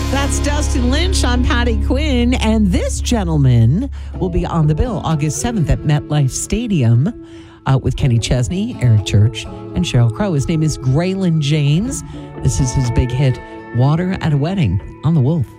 That's Dustin Lynch. I'm Patty Quinn. And this gentleman will be on the bill August 7th at MetLife Stadium with Kenny Chesney, Eric Church, and Sheryl Crow. His name is Graylin James. This is his big hit, Water at a Wedding, on The Wolf.